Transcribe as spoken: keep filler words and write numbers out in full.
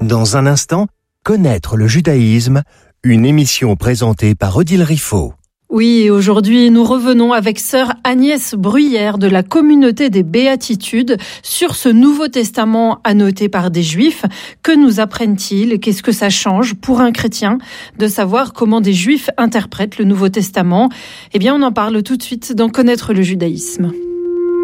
Dans un instant, connaître le judaïsme, une émission présentée par Odile Riffaut. Oui, et aujourd'hui, nous revenons avec sœur Agnès Bruyère de la communauté des Béatitudes sur ce Nouveau Testament annoté par des Juifs. Que nous apprennent-ils et qu'est-ce que ça change pour un chrétien de savoir comment des Juifs interprètent le Nouveau Testament ? Eh bien, on en parle tout de suite dans Connaître le judaïsme.